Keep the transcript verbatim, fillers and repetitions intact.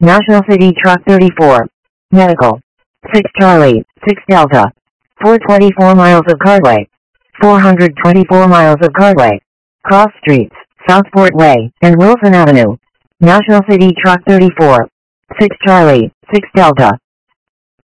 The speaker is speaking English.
National City Truck thirty-four. Medical. six Charlie, six Delta. four hundred twenty-four miles of carway. four hundred twenty-four miles of carway. Cross streets, Southport Way, and Wilson Avenue. National City Truck thirty-four. six Charlie, six Delta.